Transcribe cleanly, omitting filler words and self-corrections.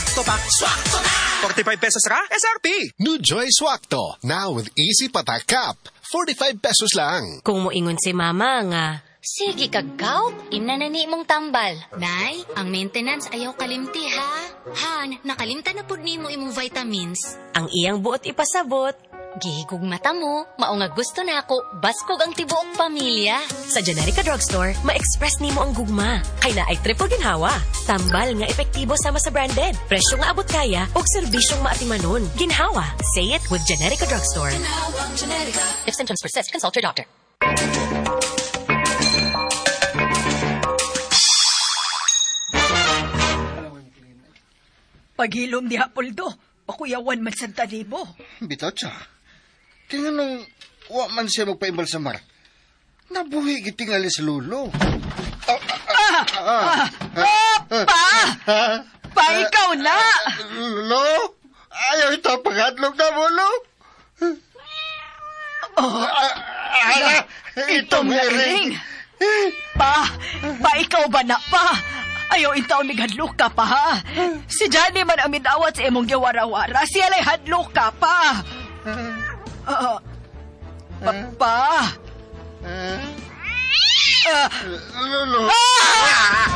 Swakto pa! Swakto na! 45 pesos ka? SRP! New Joy Swakto. Now with easy patak cup. 45 pesos lang. Kung moingon si mama nga, Sige kagaw, inanani mong tambal. Nay, ang maintenance ayaw kalimti ha. Han, nakalimta na pud nimo imong vitamins. ang iyang buot ipasabot. Gihigog mata mo, mao nga gusto na ako, baskog ang tibuok pamilya. Sa Generica Drugstore, ma-express nimo ang gugma. Kay na ay triple ginhawa. Tambal nga epektibo sama sa branded. Presyo nga abot kaya ug serbisyong maatimanon. Ginhawa. Say it with Generica Drugstore. If symptoms persist, consult your doctor. Paghilom diha Poldo, pakuyawan man Santa Libo. Bitaw siya. Kaya nung wa man siya magpaimbal sa mar. Nabuhi gitingali sa lulo. Pa, ikaw na! Lulo? Ayaw ito pangatlog na mo, Lo. Itong ring. Pa, ikaw ba na pa? Ayaw intaw mig hadlok ka pa ha. Si Johnny man ang midawat sa imong giwara-wara. Siya lay hadlok ka pa. Pa. Lulo.